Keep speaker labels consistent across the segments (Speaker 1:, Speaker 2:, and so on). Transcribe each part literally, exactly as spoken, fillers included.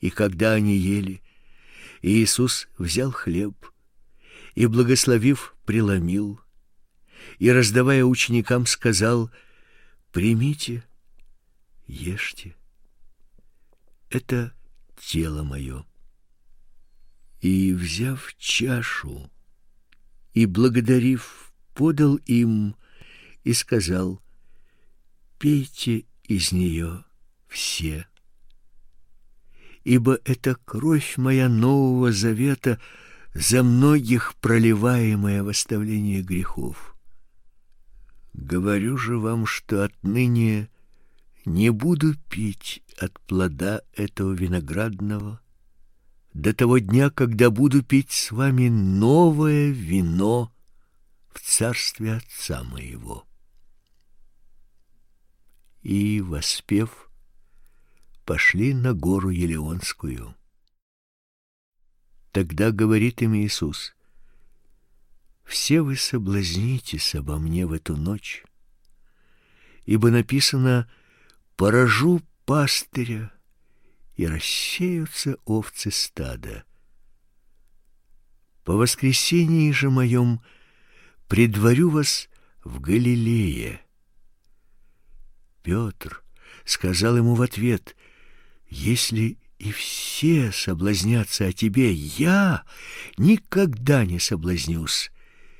Speaker 1: И когда они ели, Иисус взял хлеб и, благословив, преломил, и, раздавая ученикам, сказал: «Примите, ешьте, это тело мое». И, взяв чашу и благодарив, подал им и сказал: «Пейте из нее все, ибо это кровь моя нового завета, за многих проливаемая в оставление грехов. Говорю же вам, что отныне не буду пить от плода этого виноградного до того дня, когда буду пить с вами новое вино в царстве Отца моего». И, воспев, пошли на гору Елеонскую. Тогда говорит им Иисус: «Все вы соблазнитесь обо мне в эту ночь, ибо написано: поражу пастыря, и рассеются овцы стада. По воскресении же моем предварю вас в Галилее». Петр сказал ему в ответ: «Если и все соблазнятся о тебе, я никогда не соблазнюсь».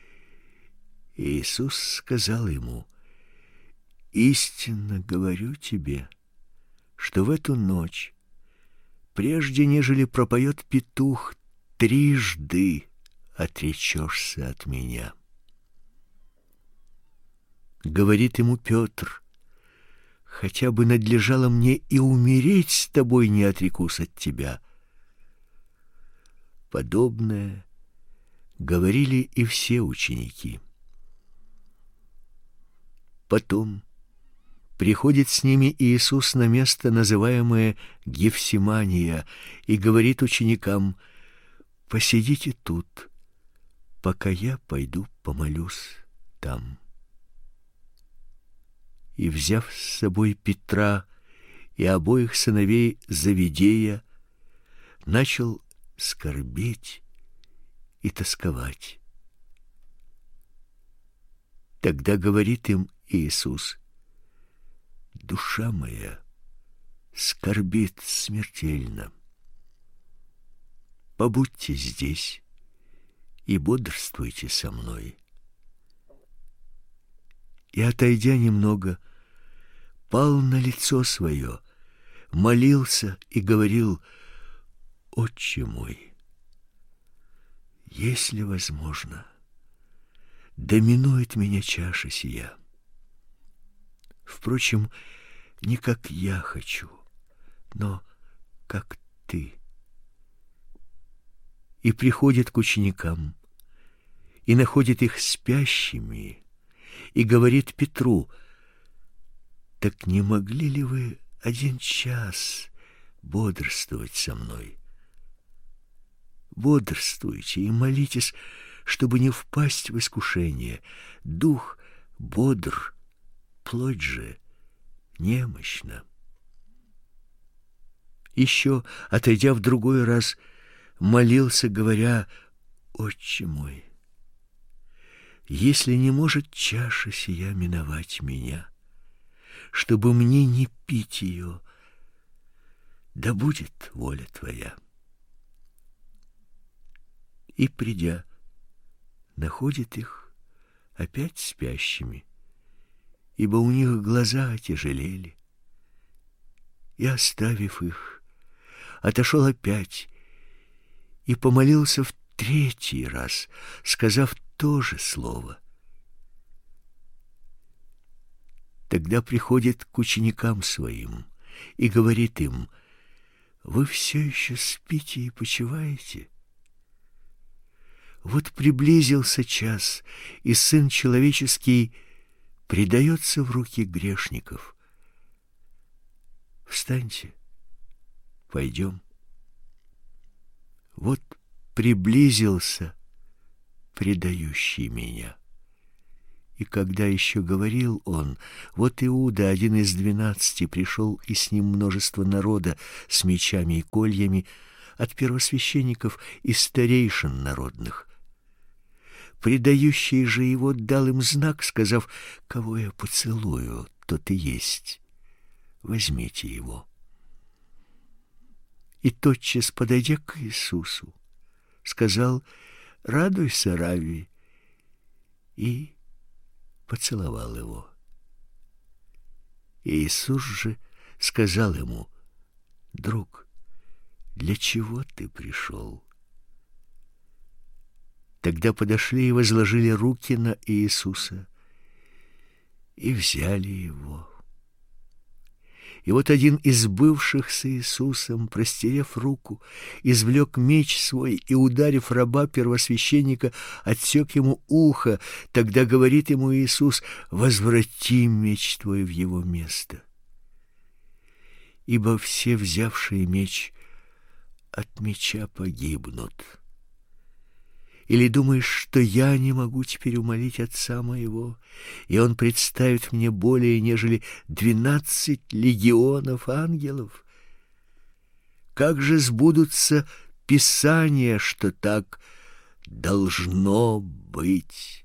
Speaker 1: Иисус сказал ему: «Истинно говорю тебе, что в эту ночь, прежде нежели пропоет петух, трижды отречешься от меня». Говорит ему Петр: «Хотя бы надлежало мне и умереть с тобой, не отрекусь от тебя». Подобное говорили и все ученики. Потом приходит с ними Иисус на место, называемое Гефсимания, и говорит ученикам: «Посидите тут, пока я пойду помолюсь там». И, взяв с собой Петра и обоих сыновей Завидея, начал скорбеть и тосковать. Тогда говорит им Иисус: «Душа моя скорбит смертельно. Побудьте здесь и бодрствуйте со мной». И, отойдя немного, пал на лицо свое, молился и говорил: «Отче мой, если возможно, да минует меня чаша сия. Впрочем, не как я хочу, но как ты». И приходит к ученикам, и находит их спящими, и говорит Петру: «Так не могли ли вы один час бодрствовать со мной? Бодрствуйте и молитесь, чтобы не впасть в искушение. Дух бодр, плоть же немощна». Еще, отойдя в другой раз, молился, говоря: «Отче мой, если не может чаша сия миновать меня, чтобы мне не пить ее, да будет воля твоя». И, придя, находит их опять спящими, ибо у них глаза отяжелели. И, оставив их, отошел опять и помолился в третий раз, сказав то же слово. Тогда приходит к ученикам своим и говорит им: «Вы все еще спите и почиваете? Вот приблизился час, и Сын Человеческий предается в руки грешников. Встаньте, пойдем. Вот приблизился предающий меня, И когда еще говорил он, вот Иуда, один из двенадцати, пришел, и с ним множество народа с мечами и кольями от первосвященников и старейшин народных. Предающий же его дал им знак, сказав: «Кого я поцелую, тот и есть. Возьмите его». И тотчас, подойдя к Иисусу, сказал: «Радуйся, Равви», и поцеловал его. Иисус же сказал ему: «Друг, для чего ты пришел?» Тогда подошли и возложили руки на Иисуса и взяли его. И вот один из бывших с Иисусом, простерев руку, извлек меч свой и, ударив раба первосвященника, отсек ему ухо. Тогда говорит ему Иисус: «Возврати меч твой в его место». Ибо все, взявшие меч, от меча погибнут. Или думаешь, что я не могу теперь умолить Отца моего, и Он представит мне более, нежели двенадцать легионов ангелов? Как же сбудутся Писания, что так должно быть?»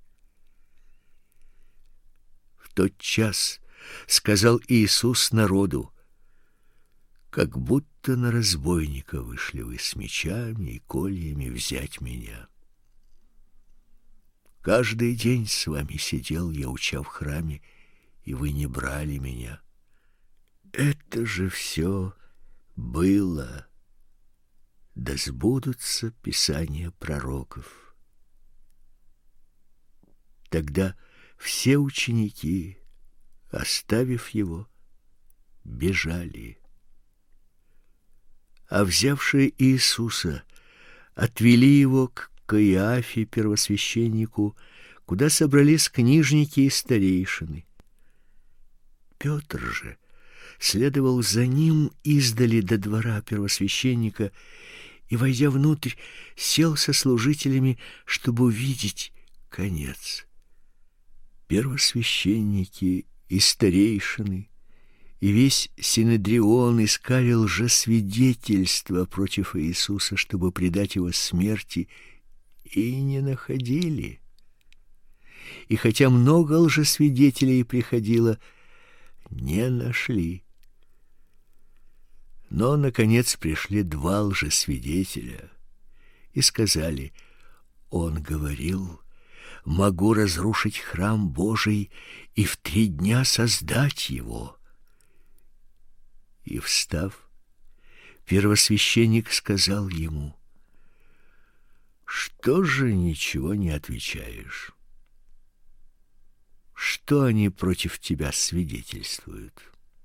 Speaker 1: В тот час сказал Иисус народу: «Как будто на разбойника вышли вы с мечами и кольями взять меня. Каждый день с вами сидел я, уча в храме, и вы не брали меня. Это же все было, да сбудутся писания пророков». Тогда все ученики, оставив его, бежали. А взявшие Иисуса отвели его к Каиафе, первосвященнику, куда собрались книжники и старейшины. Петр же следовал за ним издали до двора первосвященника и, войдя внутрь, сел со служителями, чтобы увидеть конец. Первосвященники и старейшины и весь Синедрион искали лжесвидетельства против Иисуса, чтобы предать его смерти, и не находили. И хотя много лжесвидетелей приходило, не нашли. Но, наконец, пришли два лжесвидетеля и сказали: «Он говорил: могу разрушить храм Божий и в три дня создать его». И, встав, первосвященник сказал ему: «Что же ничего не отвечаешь? Что они против тебя свидетельствуют?»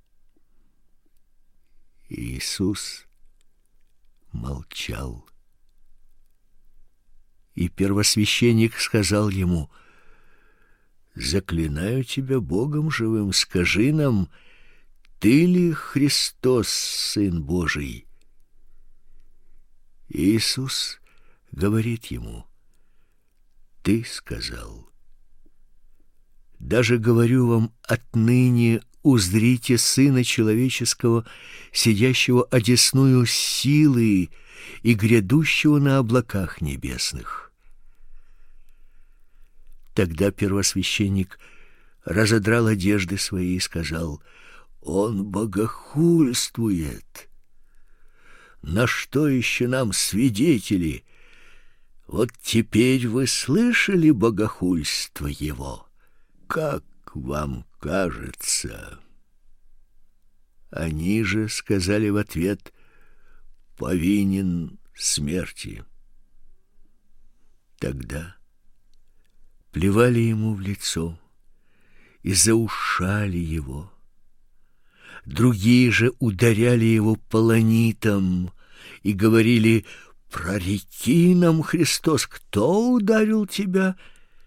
Speaker 1: Иисус молчал. И первосвященник сказал ему: «Заклинаю тебя Богом живым, скажи нам, ты ли Христос, Сын Божий?» Иисус говорит ему: «Ты сказал. Даже говорю вам, отныне узрите Сына Человеческого, сидящего одесную силы и грядущего на облаках небесных». Тогда первосвященник разодрал одежды свои и сказал: «Он богохульствует! На что еще нам свидетели? Вот теперь вы слышали богохульство его. Как вам кажется?» Они же сказали в ответ: «Повинен смерти». Тогда плевали ему в лицо и заушали его. Другие же ударяли его полонитом и говорили: «Прореки нам, Христос, кто ударил тебя?»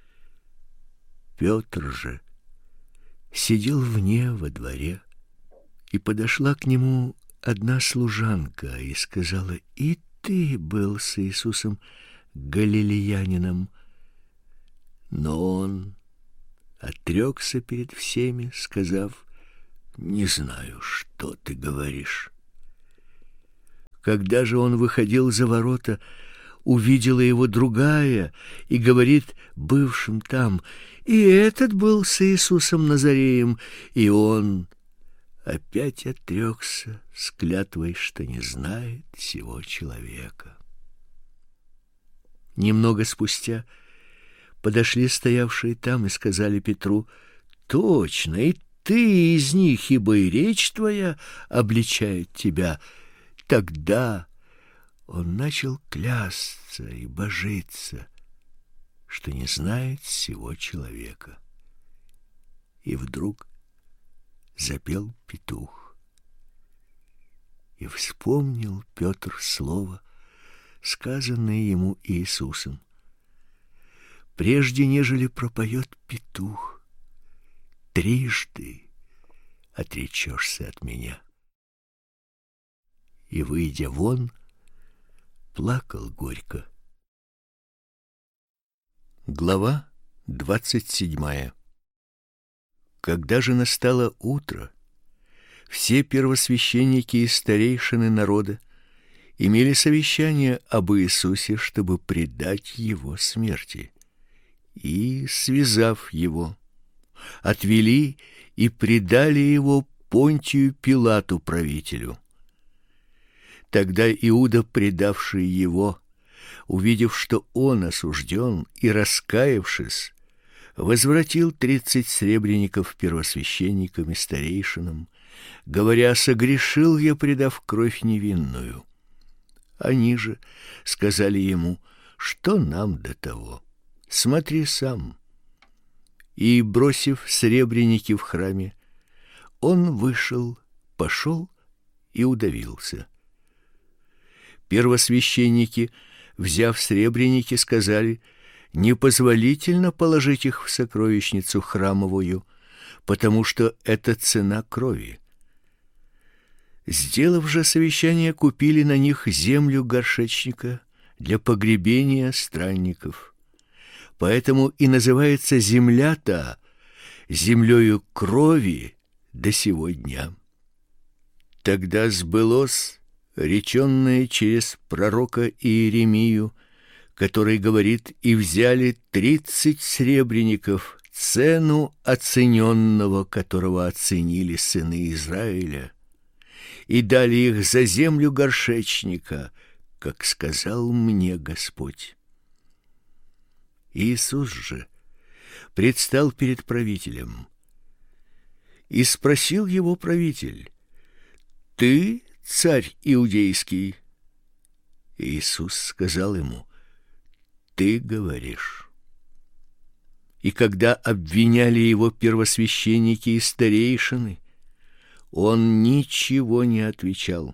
Speaker 1: Петр же сидел вне во дворе, и подошла к нему одна служанка и сказала: «И ты был с Иисусом Галилеянином». Но он отрекся перед всеми, сказав: «Не знаю, что ты говоришь». Когда же он выходил за ворота, увидела его другая и говорит бывшим там: «И этот был с Иисусом Назареем». И он опять отрекся с клятвой, что не знает сего человека. Немного спустя подошли стоявшие там и сказали Петру: «Точно, и ты из них, ибо и речь твоя обличает тебя». Тогда он начал клясться и божиться, что не знает сего человека. И вдруг запел петух. И вспомнил Петр слово, сказанное ему Иисусом: «Прежде нежели пропоет петух, трижды отречешься от меня». И, выйдя вон, плакал горько. Глава двадцать седьмая. Когда же настало утро, все первосвященники и старейшины народа имели совещание об Иисусе, чтобы предать его смерти. И, связав его, отвели и предали его Понтию Пилату, правителю. Тогда Иуда, предавший его, увидев, что он осужден, и раскаявшись, возвратил тридцать сребреников первосвященникам и старейшинам, говоря: «Согрешил я, предав кровь невинную». Они же сказали ему: «Что нам до того? Смотри сам». И, бросив сребреники в храме, он вышел, пошел и удавился. Первосвященники, взяв сребреники, сказали: «Непозволительно положить их в сокровищницу храмовую, потому что это цена крови». Сделав же совещание, купили на них землю горшечника для погребения странников. Поэтому и называется земля-то землею крови до сего дня. Тогда сбылось реченное через пророка Иеремию, который говорит: «И взяли тридцать сребреников, цену оцененного, которого оценили сыны Израиля, и дали их за землю горшечника, как сказал мне Господь». Иисус же предстал перед правителем. И спросил его правитель: «Ты царь иудейский?» Иисус сказал ему: «Ты говоришь». И когда обвиняли его первосвященники и старейшины, он ничего не отвечал.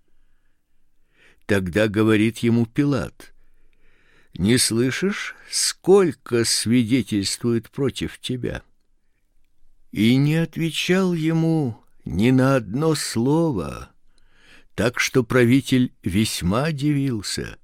Speaker 1: Тогда говорит ему Пилат: «Не слышишь, сколько свидетельствует против тебя?» И не отвечал ему ни на одно слово, так что правитель весьма дивился.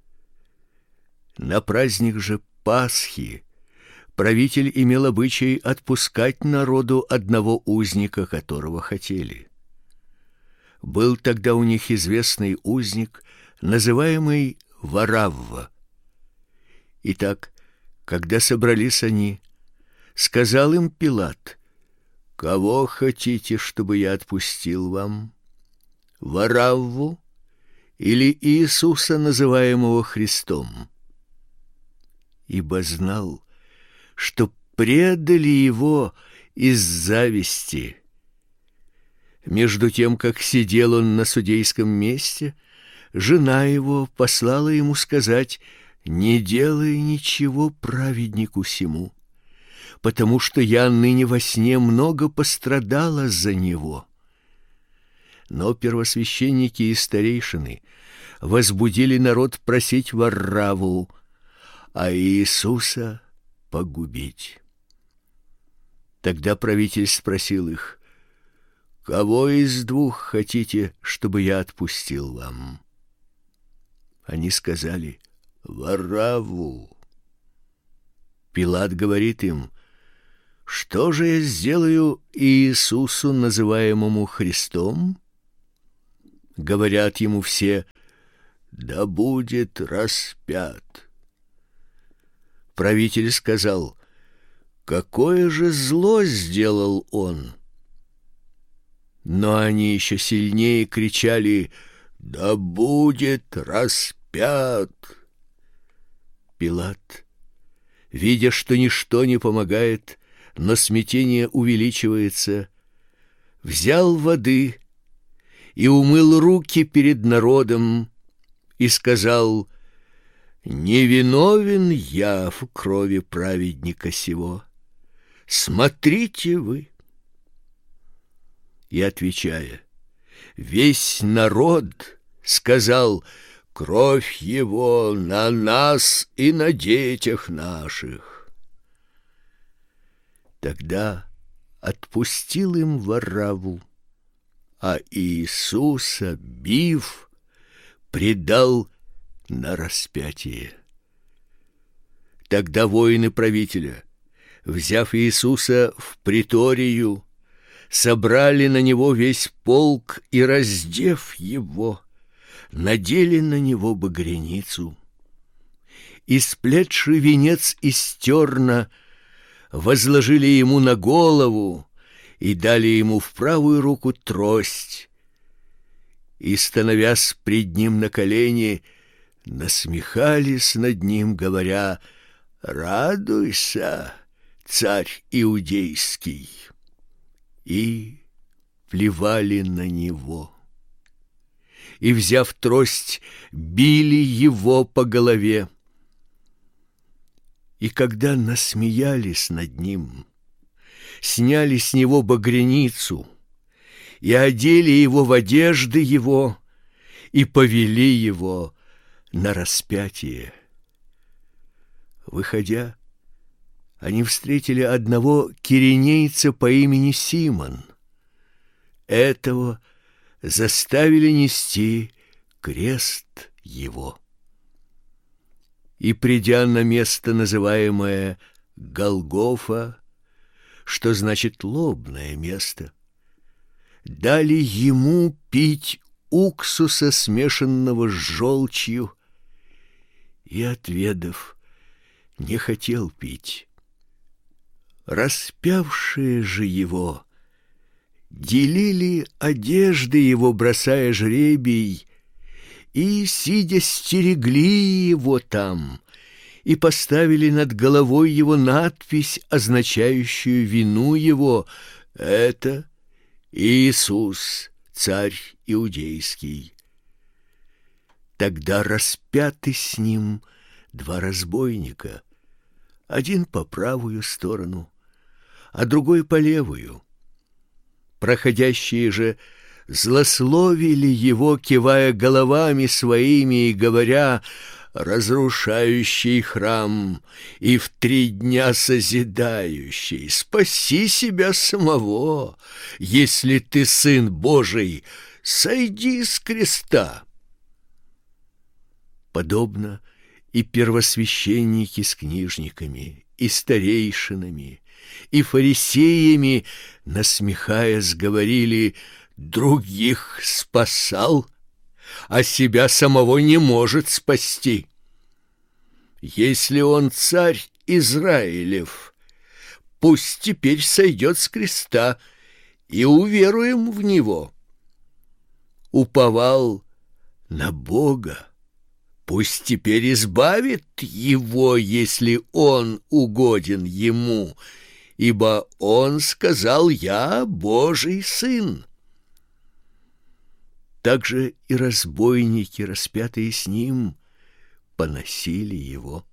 Speaker 1: На праздник же Пасхи правитель имел обычай отпускать народу одного узника, которого хотели. Был тогда у них известный узник, называемый Варавва. Итак, когда собрались они, сказал им Пилат: «Кого хотите, чтобы я отпустил вам? Варавву или Иисуса, называемого Христом?» Ибо знал, что предали его из зависти. Между тем, как сидел он на судейском месте, жена его послала ему сказать: «Не делай ничего праведнику сему, потому что я ныне во сне много пострадала за него». Но первосвященники и старейшины возбудили народ просить Варавву, а Иисуса погубить. Тогда правитель спросил их: «Кого из двух хотите, чтобы я отпустил вам?» Они сказали: «Варавву». Пилат говорит им: Что же я сделаю Иисусу, называемому Христом? Говорят ему все: да будет распят. Правитель сказал: какое же зло сделал он? Но они еще сильнее кричали: да будет распят. Пилат, видя, что ничто не помогает, но смятение увеличивается, взял воды и умыл руки перед народом и сказал: невиновен я в крови праведника сего, смотрите вы. И, отвечая, весь народ сказал: кровь его на нас и на детях наших. Тогда отпустил им Варавву, а Иисуса, бив, предал на распятие. Тогда воины правителя, взяв Иисуса в приторию, собрали на него весь полк и, раздев его, надели на него багряницу, и сплетший венец из терна возложили ему на голову и дали ему в правую руку трость, и, становясь пред ним на колени, насмехались над ним, говоря: радуйся, царь иудейский, и плевали на него. И, взяв трость, били его по голове. И когда насмеялись над ним, сняли с него багряницу и одели его в одежды его и повели его на распятие. Выходя, они встретили одного киринейца по имени Симон. Этого заставили нести крест его. И, придя на место, называемое Голгофа, что значит лобное место, дали ему пить уксуса, смешанного с желчью, и, отведав, не хотел пить. Распявшие же его делили одежды его, бросая жребий, и, сидя, стерегли его там, и поставили над головой его надпись, означающую вину его: это Иисус, царь иудейский. Тогда распяты с ним два разбойника, один по правую сторону, а другой по левую. Проходящие же злословили его, кивая головами своими и говоря: разрушающий храм и в три дня созидающий, спаси себя самого, если ты Сын Божий, сойди с креста. Подобно и первосвященники с книжниками, и старейшинами, и фарисеями, насмехаясь, говорили: других спасал, а себя самого не может спасти. Если он царь Израилев, пусть теперь сойдет с креста, и уверуем в него. Уповал на Бога, пусть теперь избавит его, если он угоден ему, ибо он сказал: я Божий сын. Также и разбойники, распятые с ним, поносили его.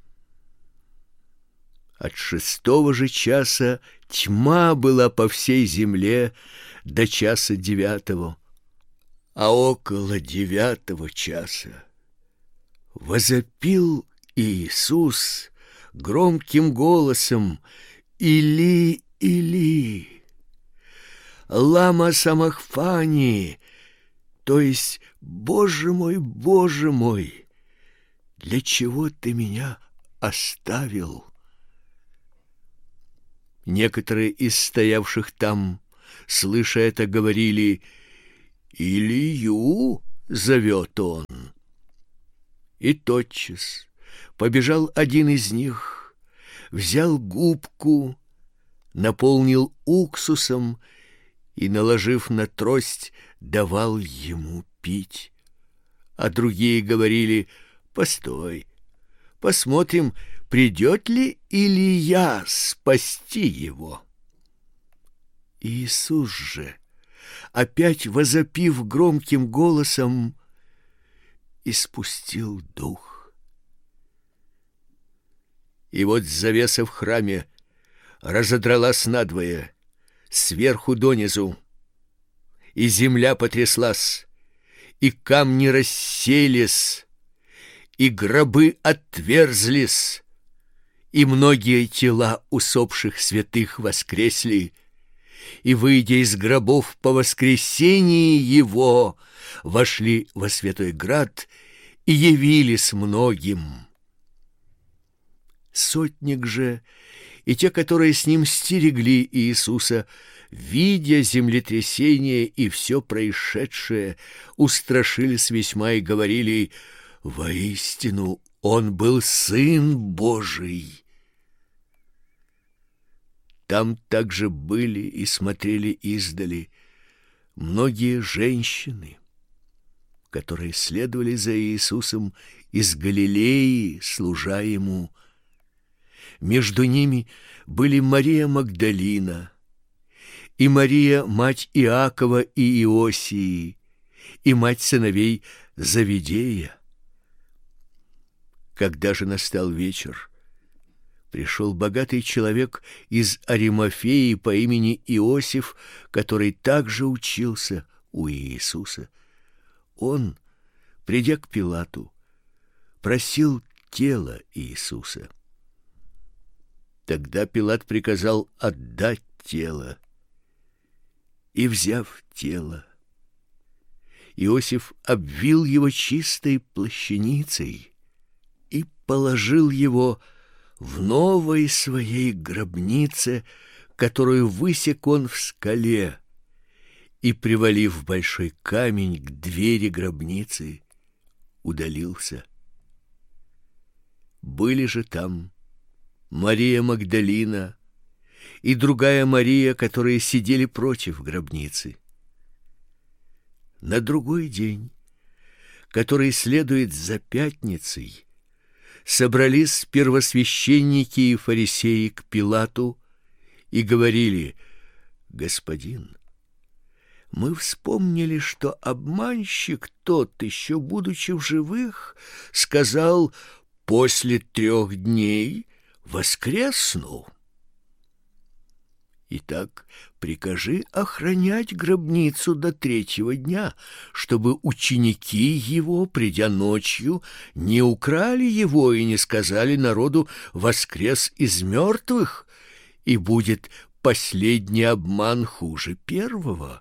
Speaker 1: От шестого же часа тьма была по всей земле до часа девятого, а около девятого часа возопил Иисус громким голосом: Или, Или, лама самахфани, то есть: Боже мой, Боже мой, для чего ты меня оставил? Некоторые из стоявших там, слыша это, говорили: «Илью зовет он». И тотчас побежал один из них, взял губку, наполнил уксусом и, наложив на трость, давал ему пить. А другие говорили: «Постой, посмотрим, придет ли Илия спасти его». Иисус же, опять возопив громким голосом, испустил дух. И вот завеса в храме разодралась надвое, сверху донизу, и земля потряслась, и камни расселись, и гробы отверзлись, и многие тела усопших святых воскресли, и, выйдя из гробов по воскресении его, вошли во святой град и явились многим. Сотник же и те, которые с ним стерегли Иисуса, видя землетрясение и все происшедшее, устрашились весьма и говорили: «Воистину, он был Сын Божий». Там также были и смотрели издали многие женщины, которые следовали за Иисусом из Галилеи, служа ему. Между ними были Мария Магдалина, и Мария, мать Иакова и Иосии, и мать сыновей Завидея. Когда же настал вечер, пришел богатый человек из Аримафеи по имени Иосиф, который также учился у Иисуса. Он, придя к Пилату, просил тело Иисуса. Тогда Пилат приказал отдать тело. И, взяв тело, Иосиф обвил его чистой плащаницей и положил его в новой своей гробнице, которую высек он в скале, и, привалив большой камень к двери гробницы, удалился. Были же там Мария Магдалина и другая Мария, которые сидели против гробницы. На другой день, который следует за пятницей, собрались первосвященники и фарисеи к Пилату и говорили: «Господин, мы вспомнили, что обманщик тот, еще будучи в живых, сказал: после трех дней воскресну. Итак, прикажи охранять гробницу до третьего дня, чтобы ученики его, придя ночью, не украли его и не сказали народу: воскрес из мертвых, и будет последний обман хуже первого».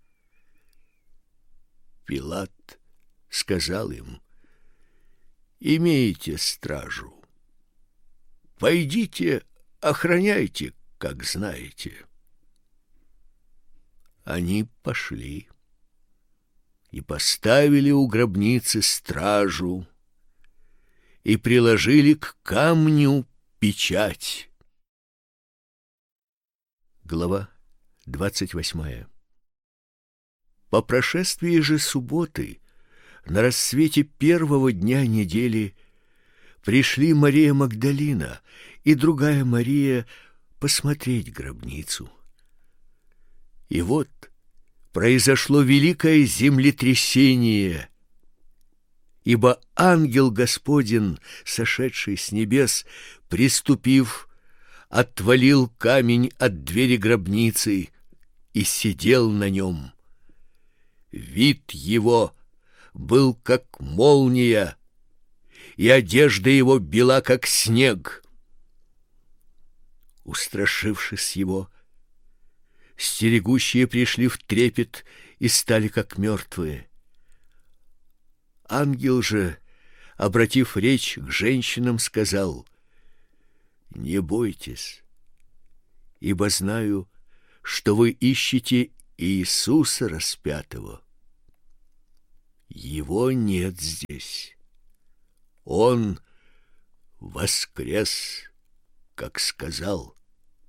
Speaker 1: Пилат сказал им: «Имейте стражу. Пойдите, охраняйте, как знаете». Они пошли и поставили у гробницы стражу и приложили к камню печать. Глава двадцать восьмая. По прошествии же субботы, на рассвете первого дня недели, пришли Мария Магдалина и другая Мария посмотреть гробницу. И вот произошло великое землетрясение, ибо ангел Господень, сошедший с небес, приступив, отвалил камень от двери гробницы и сидел на нем. Вид его был как молния, и одежда его бела, как снег. Устрашившись его, стерегущие пришли в трепет и стали как мертвые. Ангел же, обратив речь к женщинам, сказал: «Не бойтесь, ибо знаю, что вы ищете Иисуса распятого. Его нет здесь. Он воскрес, как сказал.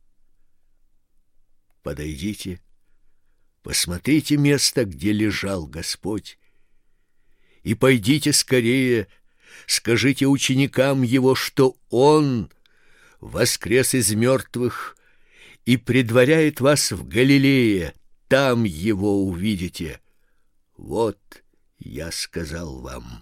Speaker 1: Подойдите, посмотрите место, где лежал Господь, и пойдите скорее, скажите ученикам Его, что Он воскрес из мертвых и предваряет вас в Галилее, там Его увидите. Вот я сказал вам».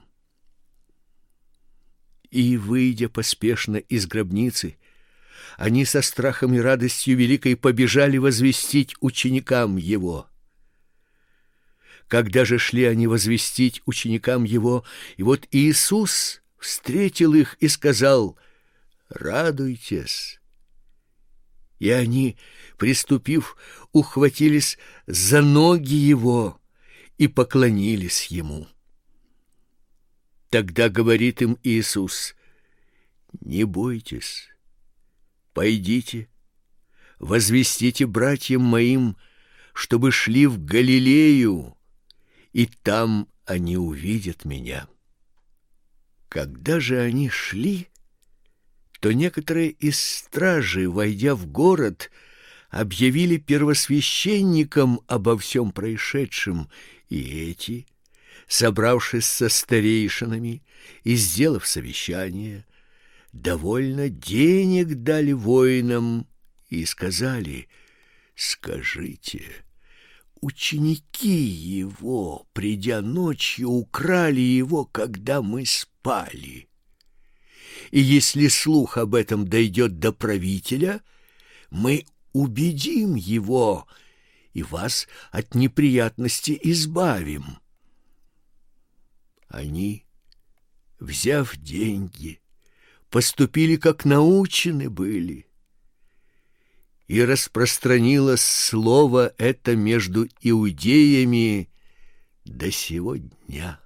Speaker 1: И, выйдя поспешно из гробницы, они со страхом и радостью великой побежали возвестить ученикам Его. Когда же шли они возвестить ученикам Его, и вот Иисус встретил их и сказал: «Радуйтесь». И они, приступив, ухватились за ноги Его и поклонились Ему. Тогда говорит им Иисус: «Не бойтесь, пойдите, возвестите братьям моим, чтобы шли в Галилею, и там они увидят меня». Когда же они шли, то некоторые из стражи, войдя в город, объявили первосвященникам обо всем происшедшем, и эти, собравшись со старейшинами и сделав совещание, довольно денег дали воинам и сказали: «Скажите, ученики его, придя ночью, украли его, когда мы спали. И если слух об этом дойдет до правителя, мы убедим его и вас от неприятности избавим». Они, взяв деньги, поступили, как научены были. И распространилось слово это между иудеями до сего дня.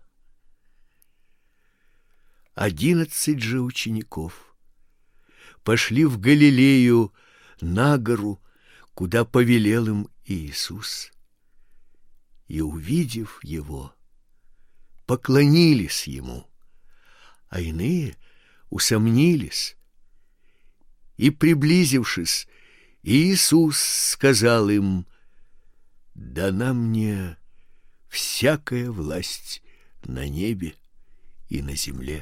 Speaker 1: Одиннадцать же учеников пошли в Галилею на гору, куда повелел им Иисус, и, увидев Его, поклонились Ему, а иные усомнились. И, приблизившись, Иисус сказал им: «Дана мне всякая власть на небе и на земле.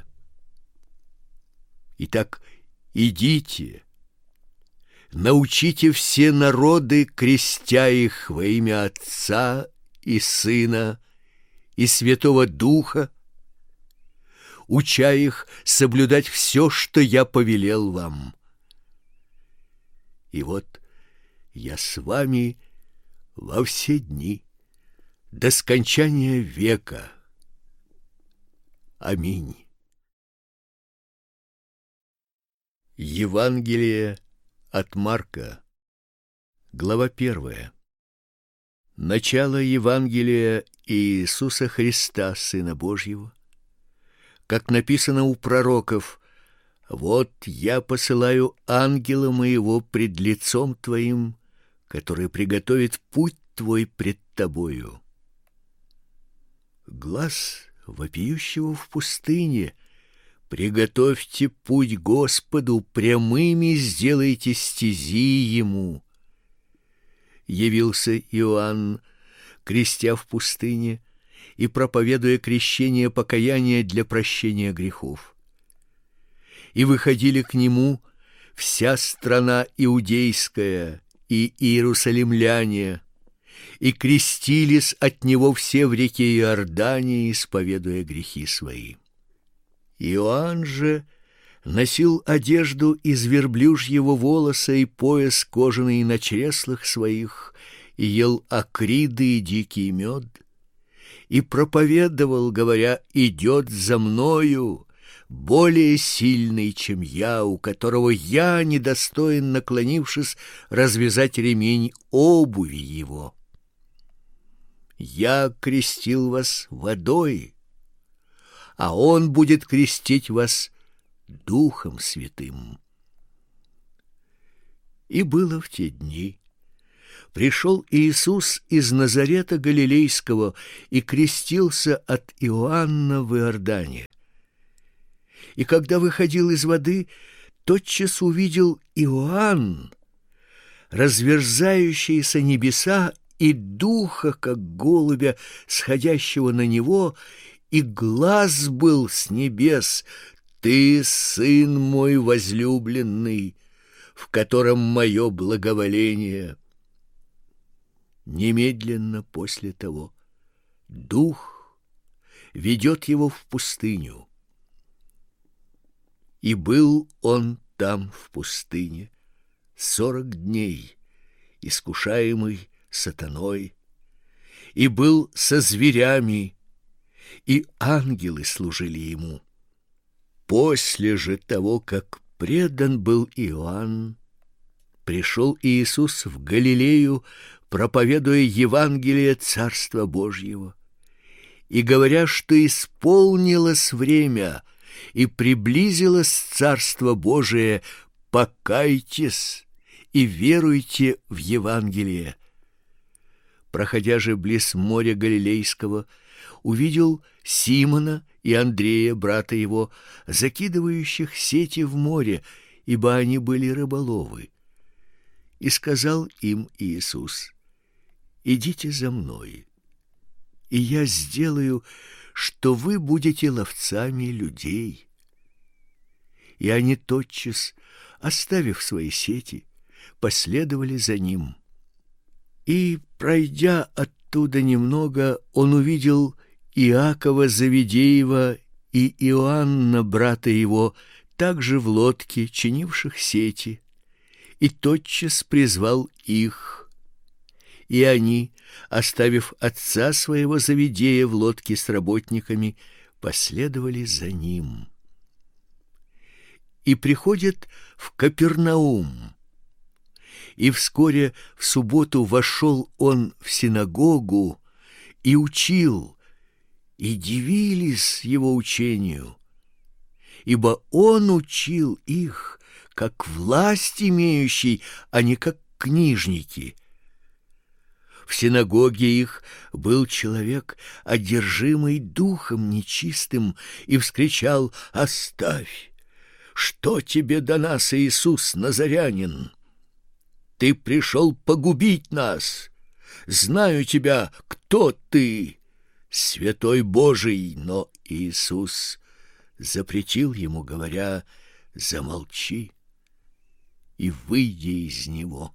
Speaker 1: Итак, идите, научите все народы, крестя их во имя Отца и Сына и Святого Духа, уча их соблюдать все, что я повелел вам. И вот я с вами во все дни, до скончания века. Аминь». Евангелие от Марка, глава первая. Начало Евангелия Иисуса Христа, Сына Божьего, как написано у пророков: «Вот я посылаю ангела моего пред лицом твоим, который приготовит путь твой пред тобою». Глас вопиющего в пустыне: «Приготовьте путь Господу, прямыми сделайте стези Ему». Явился Иоанн, крестя в пустыне и проповедуя крещение покаяния для прощения грехов. И выходили к нему вся страна иудейская и иерусалимляне, и крестились от него все в реке Иордане, исповедуя грехи свои. Иоанн же носил одежду из верблюжьего волоса и пояс кожаный на чреслах своих, и ел акриды и дикий мед, и проповедовал, говоря: «Идет за мною более сильный, чем я, у которого я недостоин, наклонившись, развязать ремень обуви его. Я крестил вас водой, а он будет крестить вас Духом Святым». И было в те дни. Пришел Иисус из Назарета Галилейского и крестился от Иоанна в Иордане. И когда выходил из воды, тотчас увидел Иоанн разверзающиеся небеса и духа, как голубя, сходящего на него, и глас был с небес: «Ты, Сын мой возлюбленный, в котором мое благоволение». Немедленно после того Дух ведет его в пустыню. И был он там в пустыне сорок дней, искушаемый сатаной, и был со зверями, и ангелы служили ему. После же того, как предан был Иоанн, пришел Иисус в Галилею, проповедуя Евангелие Царства Божьего, и говоря, что исполнилось время и приблизилось Царство Божие, покайтесь и веруйте в Евангелие. Проходя же близ моря Галилейского, увидел Симона и Андрея, брата его, закидывающих сети в море, ибо они были рыболовы. И сказал им Иисус: «Идите за мной, и я сделаю, что вы будете ловцами людей». И они тотчас, оставив свои сети, последовали за ним. И, пройдя оттуда немного, он увидел Иакова Завидеева и Иоанна, брата его, также в лодке, чинивших сети, и тотчас призвал их. И они, оставив отца своего Завидея в лодке с работниками, последовали за ним. И приходит в Капернаум. И вскоре в субботу вошел он в синагогу и учил, и дивились его учению, ибо он учил их, как власть имеющий, а не как книжники. В синагоге их был человек, одержимый духом нечистым, и вскричал: «Оставь! Что тебе до нас, Иисус Назарянин? Ты пришел погубить нас. Знаю тебя, кто ты, Святой Божий». Но Иисус запретил ему, говоря: «Замолчи и выйди из него».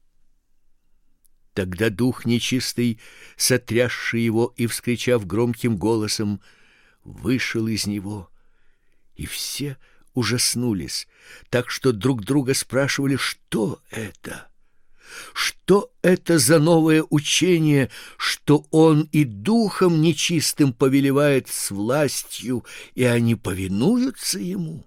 Speaker 1: Тогда дух нечистый, сотрясший его и вскричав громким голосом, вышел из него, и все ужаснулись, так что друг друга спрашивали, что это? Что это за новое учение, что он и духом нечистым повелевает с властью, и они повинуются ему?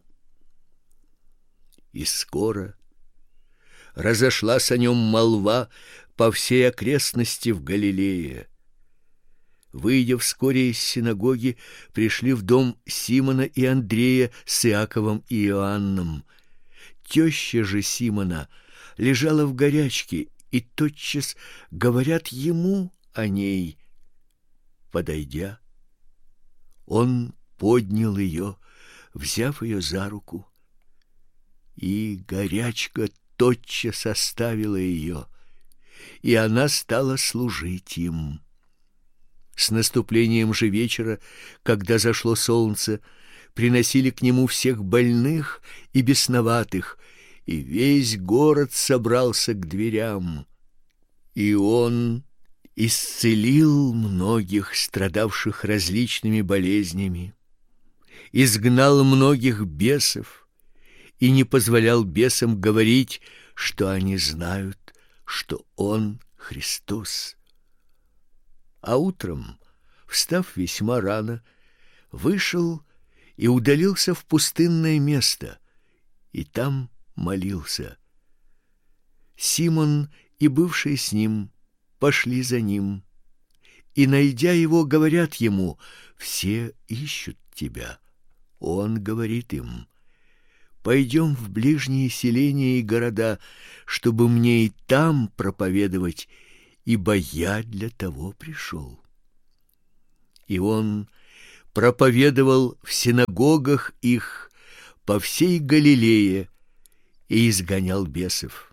Speaker 1: И скоро разошлась о нем молва по всей окрестности в Галилее. Выйдя вскоре из синагоги, пришли в дом Симона и Андрея с Иаковом и Иоанном. Теща же Симона лежала в горячке, и тотчас говорят ему о ней. Подойдя, он поднял ее, взяв ее за руку, и горячка тотчас оставила ее, и она стала служить им. С наступлением же вечера, когда зашло солнце, приносили к нему всех больных и бесноватых, и весь город собрался к дверям. И он исцелил многих, страдавших различными болезнями, изгнал многих бесов и не позволял бесам говорить, что они знают, что он Христос. А утром, встав весьма рано, вышел и удалился в пустынное место, и там молился. Симон и бывший с ним пошли за ним, и, найдя его, говорят ему: «Все ищут тебя». Он говорит им: Пойдем в ближние селения и города, чтобы мне и там проповедовать, ибо я для того пришел». И он проповедовал в синагогах их по всей Галилее и изгонял бесов.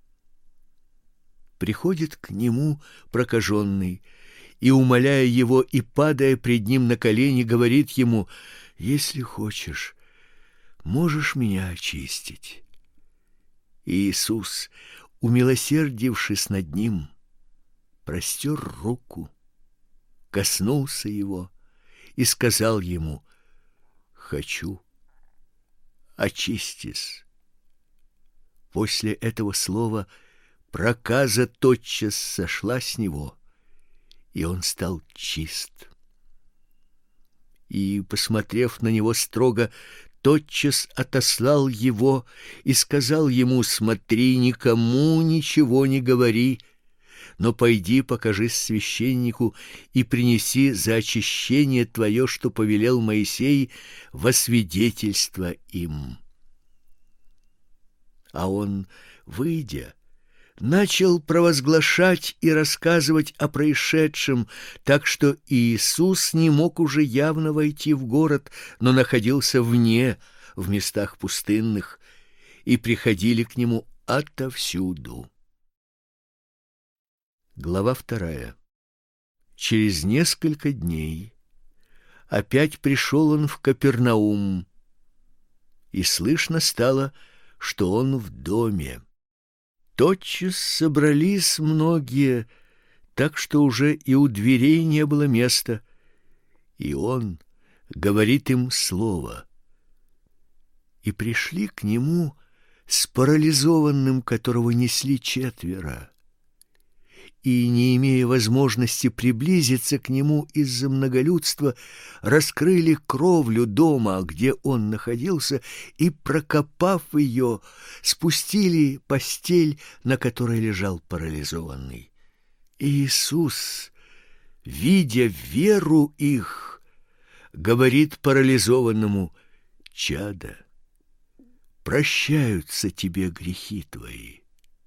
Speaker 1: Приходит к нему прокаженный и, умоляя его и падая пред ним на колени, говорит ему: «Если хочешь, можешь меня очистить». И Иисус, умилосердившись над ним, простер руку, коснулся его и сказал ему: «Хочу, очистись». После этого слова проказа тотчас сошла с него, и он стал чист. И, посмотрев на него строго, тотчас отослал его и сказал ему: «Смотри, никому ничего не говори, но пойди, покажись священнику и принеси за очищение твое, что повелел Моисей, во свидетельство им». А он, выйдя, начал провозглашать и рассказывать о происшедшем, так что Иисус не мог уже явно войти в город, но находился вне, в местах пустынных, и приходили к нему отовсюду. Глава вторая. Через несколько дней опять пришел он в Капернаум, и слышно стало, что он в доме. Тотчас собрались многие, так что уже и у дверей не было места, и он говорит им слово. И пришли к нему с парализованным, которого несли четверо, и, не имея возможности приблизиться к нему из-за многолюдства, раскрыли кровлю дома, где он находился, и, прокопав ее, спустили постель, на которой лежал парализованный. И Иисус, видя веру их, говорит парализованному: «Чадо, прощаются тебе грехи твои».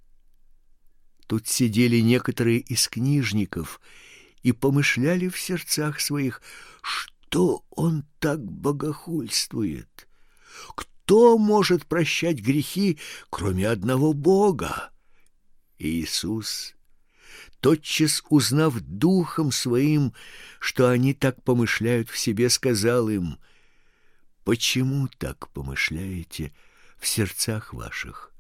Speaker 1: Тут сидели некоторые из книжников и помышляли в сердцах своих: что он так богохульствует? Кто может прощать грехи, кроме одного Бога? И Иисус, тотчас узнав духом своим, что они так помышляют в себе, сказал им: «Почему так помышляете в сердцах ваших?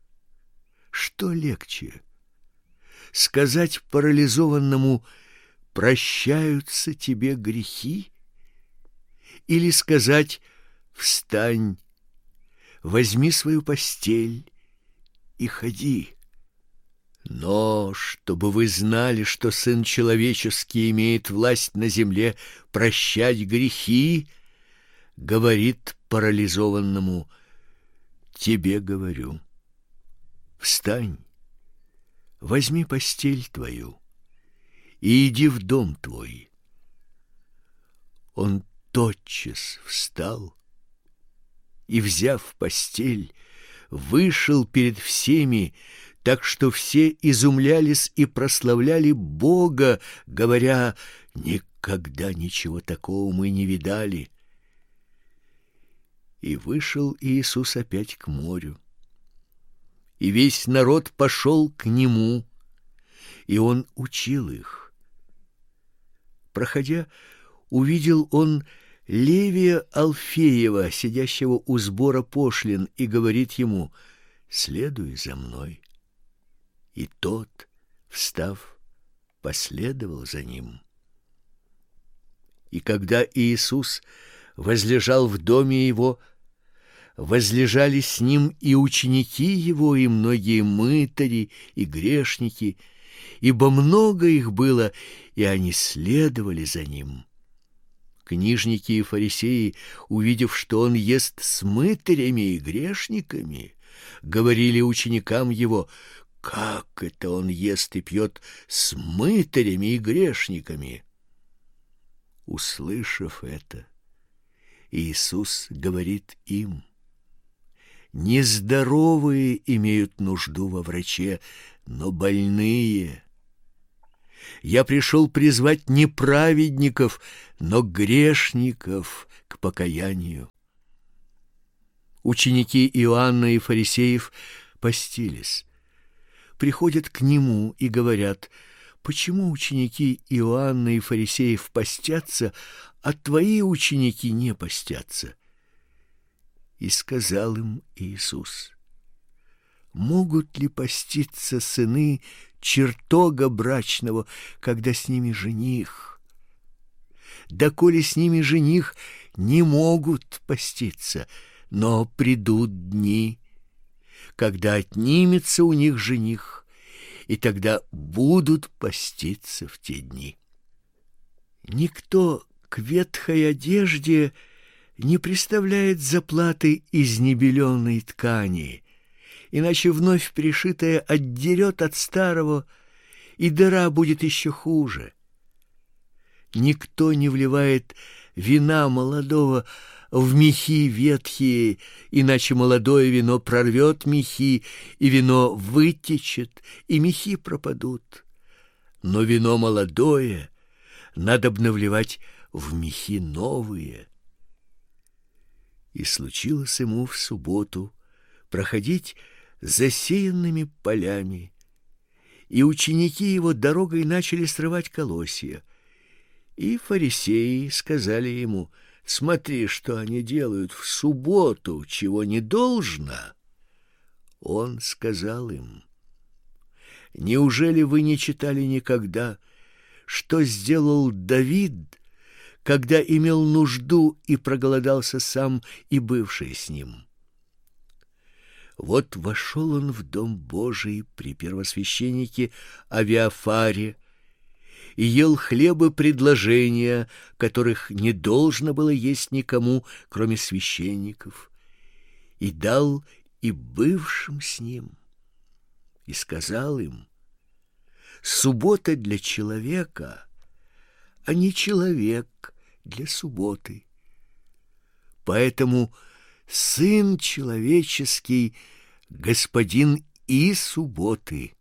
Speaker 1: Что легче: сказать парализованному: прощаются тебе грехи, или сказать: встань, возьми свою постель и ходи? Но чтобы вы знали, что Сын Человеческий имеет власть на земле прощать грехи, говорит парализованному: тебе говорю, встань, возьми постель твою и иди в дом твой». Он тотчас встал и, взяв постель, вышел перед всеми, так что все изумлялись и прославляли Бога, говоря: «Никогда ничего такого мы не видали». И вышел Иисус опять к морю, и весь народ пошел к нему, и он учил их. Проходя, увидел он Левия Алфеева, сидящего у сбора пошлин, и говорит ему: «Следуй за мной». И тот, встав, последовал за ним. И когда Иисус возлежал в доме его, возлежали с ним и ученики его, и многие мытари, и грешники, ибо много их было, и они следовали за ним. Книжники и фарисеи, увидев, что он ест с мытарями и грешниками, говорили ученикам его: «Как это он ест и пьет с мытарями и грешниками?» Услышав это, Иисус говорит им: Нездоровые имеют нужду во враче, но больные. Я пришел призвать не праведников, но грешников к покаянию». Ученики Иоанна и фарисеев постились. Приходят к нему и говорят: «Почему ученики Иоанна и фарисеев постятся, а твои ученики не постятся?» И сказал им Иисус: «Могут ли поститься сыны чертога брачного, когда с ними жених? Доколе с ними жених, не могут поститься, но придут дни, когда отнимется у них жених, и тогда будут поститься в те дни. Никто к ветхой одежде не приставляет заплаты из небеленой ткани, иначе вновь пришитая отдерет от старого, и дыра будет еще хуже. Никто не вливает вина молодого в мехи ветхие, иначе молодое вино прорвет мехи, и вино вытечет, и мехи пропадут. Но вино молодое надобно вливать в мехи новые». И случилось ему в субботу проходить засеянными полями, и ученики его дорогой начали срывать колосья. И фарисеи сказали ему: «Смотри, что они делают в субботу, чего не должно». Он сказал им: «Неужели вы не читали никогда, что сделал Давид, когда имел нужду и проголодался сам и бывший с ним? Вот вошел он в дом Божий при первосвященнике Авиафаре и ел хлебы предложения, которых не должно было есть никому, кроме священников, и дал и бывшим с ним, и сказал им: суббота для человека, а не человек для субботы. Поэтому Сын Человеческий Господин и субботы».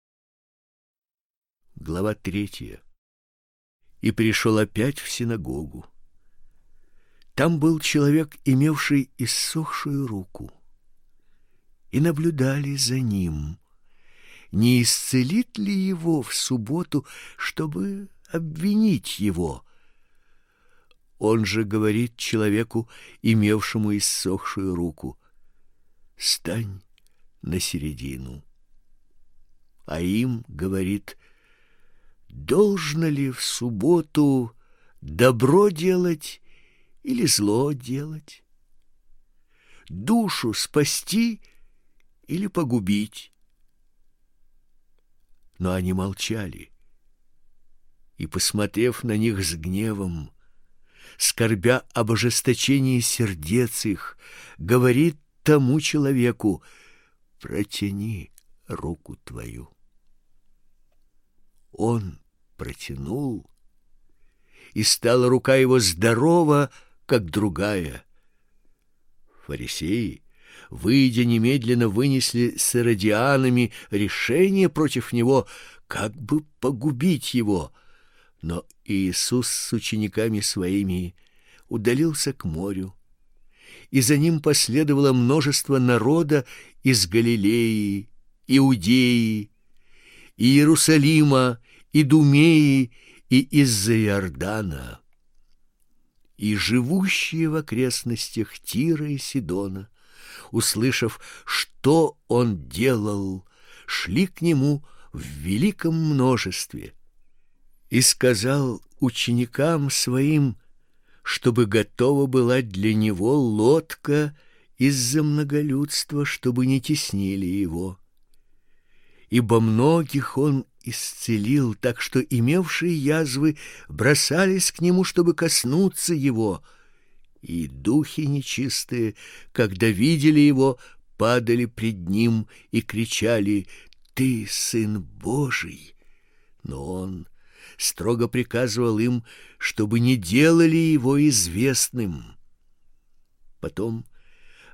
Speaker 1: Глава третья. «И пришел опять в синагогу. Там был человек, имевший иссохшую руку, и наблюдали за ним, не исцелит ли его в субботу, чтобы обвинить его. Он же говорит человеку, имевшему иссохшую руку: «Стань на середину». А им говорит: «Должно ли в субботу добро делать или зло делать? Душу спасти или погубить?» Но они молчали, и, посмотрев на них с гневом, скорбя об ожесточении сердец их, говорит тому человеку: «Протяни руку твою». Он протянул, и стала рука его здорова, как другая. Фарисеи, выйдя, немедленно вынесли с иродианами решение против него, как бы погубить его. Но Иисус с учениками своими удалился к морю, и за ним последовало множество народа из Галилеи, Иудеи, Иерусалима, Идумеи и из-за Иордана. И живущие в окрестностях Тира и Сидона, услышав, что он делал, шли к нему в великом множестве. И сказал ученикам своим, чтобы готова была для него лодка из-за многолюдства, чтобы не теснили его. Ибо многих он исцелил, так что имевшие язвы бросались к нему, чтобы коснуться его, и духи нечистые, когда видели его, падали пред ним и кричали: «Ты Сын Божий!» Но он строго приказывал им, чтобы не делали его известным. Потом,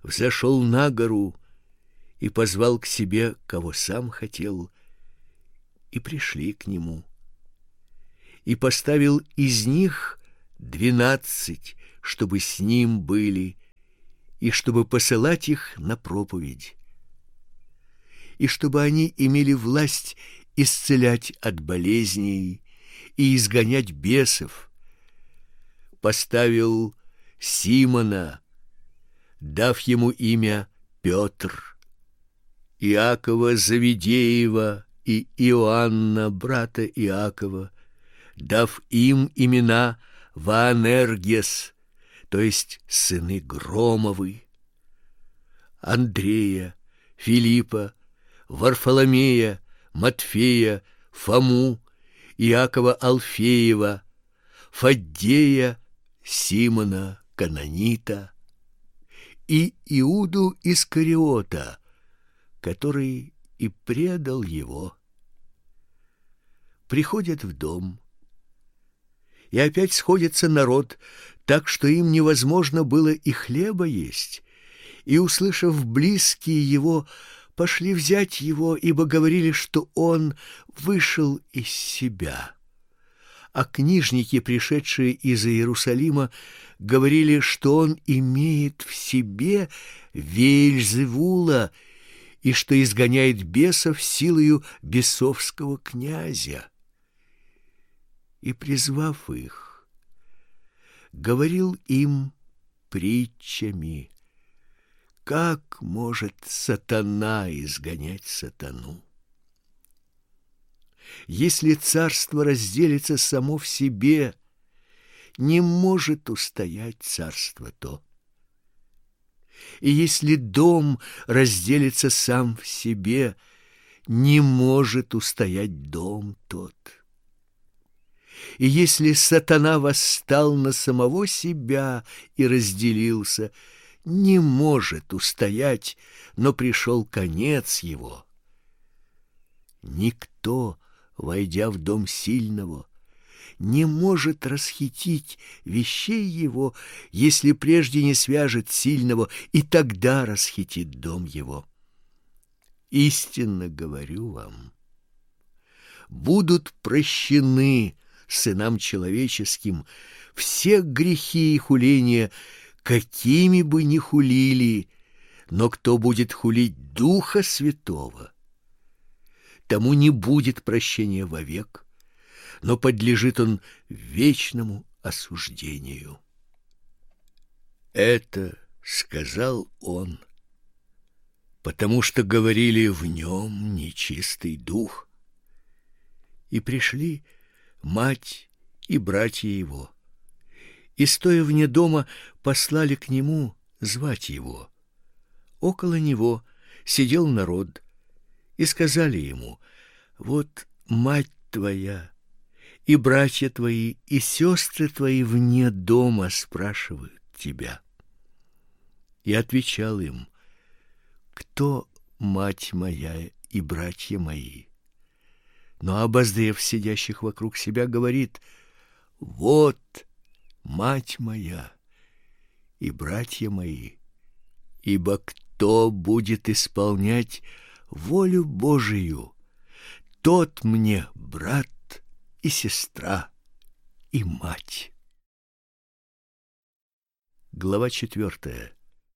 Speaker 1: взошел на гору и позвал к себе, кого сам хотел, и пришли к нему. И поставил из них двенадцать, чтобы с ним были, и чтобы посылать их на проповедь, и чтобы они имели власть исцелять от болезней и изгонять бесов. Поставил Симона, дав ему имя Петр, Иакова Завидеева и Иоанна, брата Иакова, дав им имена Ваанергес, то есть сыны Громовы, Андрея, Филиппа, Варфоломея, Матфея, Фому, Иакова Алфеева, Фаддея, Симона Кананита и Иуду Искариота, который и предал его. Приходят в дом, и опять сходится народ, так что им невозможно было и хлеба есть, и, услышав близкие его, пошли взять его, ибо говорили, что он вышел из себя. А книжники, пришедшие из Иерусалима, говорили, что он имеет в себе Веельзевула и что изгоняет бесов силою бесовского князя. И, призвав их, говорил им притчами: как может сатана изгонять сатану? Если царство разделится само в себе, не может устоять царство то. И если дом разделится сам в себе, не может устоять дом тот. И если сатана восстал на самого себя и разделился, не может устоять, но пришел конец его. Никто, войдя в дом сильного, не может расхитить вещей его, если прежде не свяжет сильного, и тогда расхитит дом его. Истинно говорю вам, будут прощены сынам человеческим все грехи и хуления, какими бы ни хулили, но кто будет хулить Духа Святого, тому не будет прощения вовек, но подлежит он вечному осуждению. Это сказал он, потому что говорили: в нем нечистый дух. И пришли мать и братья его, и, стоя вне дома, послали к нему звать его. Около него сидел народ, и сказали ему: вот мать твоя, и братья твои, и сестры твои вне дома спрашивают тебя. И отвечал им: кто мать моя и братья мои? Но, обозрев сидящих вокруг себя, говорит: вот мать моя и братья мои, ибо кто будет исполнять волю Божию, тот мне брат и сестра и мать. Глава четвертая.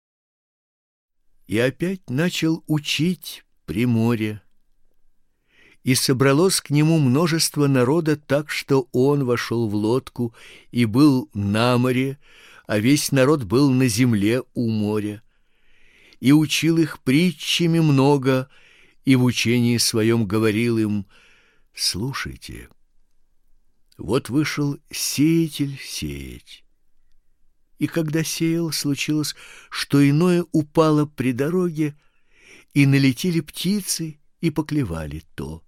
Speaker 1: И опять начал учить при море, и собралось к нему множество народа, так что он вошел в лодку и был на море, а весь народ был на земле у моря. И учил их притчами много, и в учении своем говорил им: слушайте, вот вышел сеятель сеять. И когда сеял, случилось, что иное упало при дороге, и налетели птицы и поклевали то.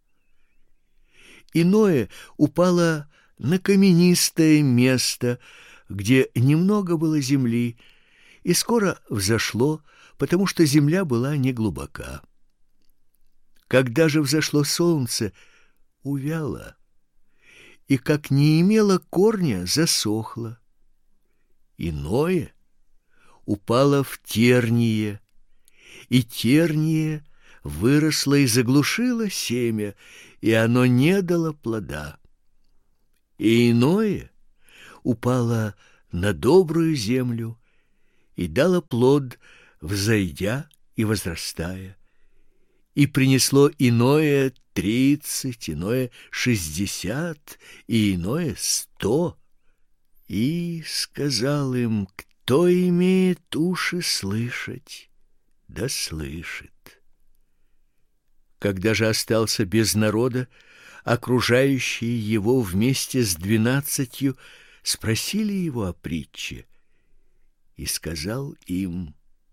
Speaker 1: Иное упало на каменистое место, где немного было земли, и скоро взошло, потому что земля была неглубока. Когда же взошло солнце, увяло, и как не имело корня, засохло. Иное упало в терние, и терние выросло и заглушило семя, и оно не дало плода. И иное упало на добрую землю и дало плод, взойдя и возрастая, и принесло иное тридцать, иное шестьдесят, и иное сто. И сказал им: кто имеет уши слышать, да слышит. Когда же остался без народа, окружающие его вместе с двенадцатью спросили его о притче, и сказал им: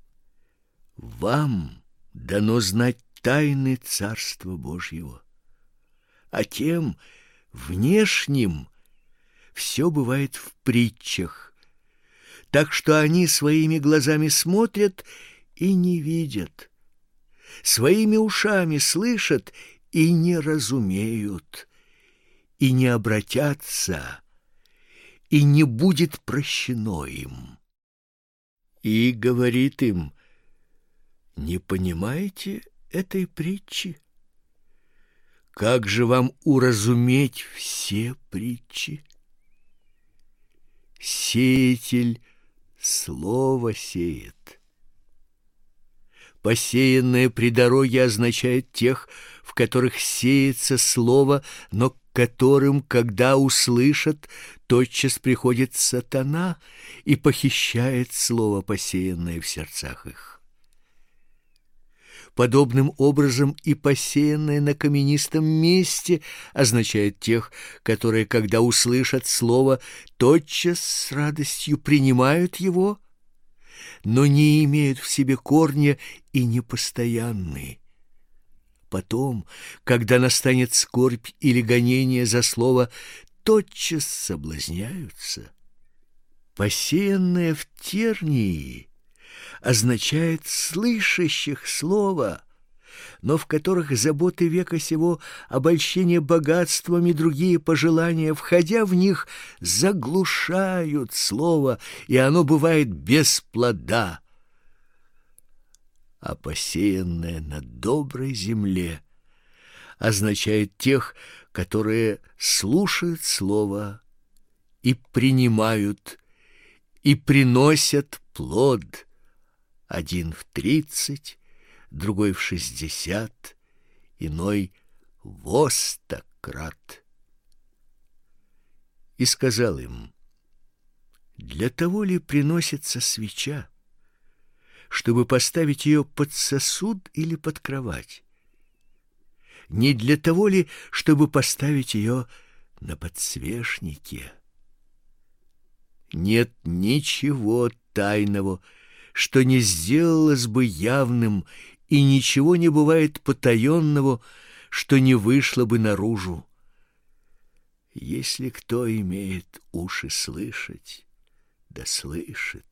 Speaker 1: вам дано знать тайны Царства Божьего, а тем внешним все бывает в притчах, так что они своими глазами смотрят и не видят, своими ушами слышат и не разумеют, и не обратятся, и не будет прощено им. И говорит им: не понимаете этой притчи? Как же вам уразуметь все притчи? Сеятель слово сеет. Посеянное при дороге означает тех, в которых сеется слово, но к которым, когда услышат, тотчас приходит сатана и похищает слово, посеянное в сердцах их. Подобным образом и посеянное на каменистом месте означает тех, которые, когда услышат слово, тотчас с радостью принимают его, но не имеют в себе корня и непостоянны. Потом, когда настанет скорбь или гонение за слово, тотчас соблазняются. Посеянное в тернии означает слышащих слово, но в которых заботы века сего, обольщение богатством и другие пожелания, входя в них, заглушают слово, и оно бывает без плода. А посеянное на доброй земле означает тех, которые слушают слово и принимают, и приносят плод, один в тридцать, другой в шестьдесят, иной во сто крат. И сказал им: для того ли приносится свеча, чтобы поставить ее под сосуд или под кровать? Не для того ли, чтобы поставить ее на подсвечнике? Нет ничего тайного, что не сделалось бы явным, и ничего не бывает потаенного, что не вышло бы наружу. Если кто имеет уши слышать, да слышит.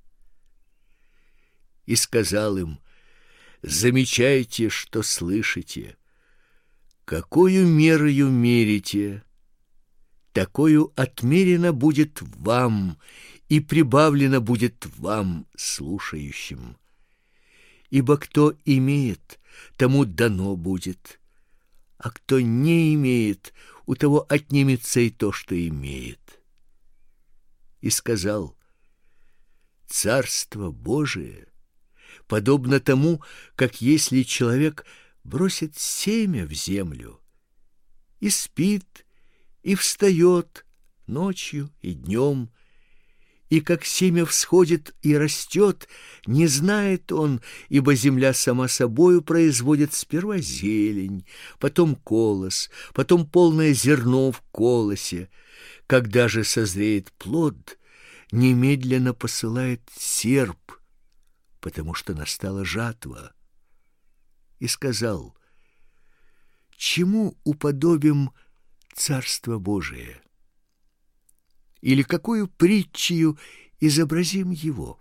Speaker 1: И сказал им: замечайте, что слышите, какую мерою мерите, такою отмерено будет вам, и прибавлено будет вам, слушающим. Ибо кто имеет, тому дано будет, а кто не имеет, у того отнимется и то, что имеет. И сказал: Царство Божие подобно тому, как если человек бросит семя в землю, и спит, и встает ночью и днем, и как семя всходит и растет, не знает он, ибо земля сама собою производит сперва зелень, потом колос, потом полное зерно в колосе. Когда же созреет плод, немедленно посылает серп, потому что настала жатва. И сказал: чему уподобим Царство Божие? Или какую притчею изобразим его?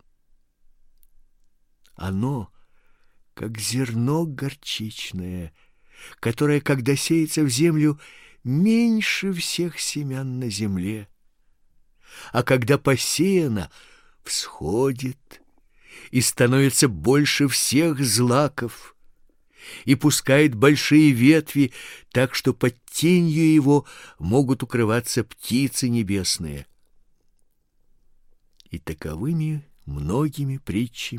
Speaker 1: Оно, как зерно горчичное, которое, когда сеется в землю, меньше всех семян на земле, а когда посеяно, всходит и становится больше всех злаков, и пускает большие ветви, так что под тенью его могут укрываться птицы небесные. И таковыми многими притчами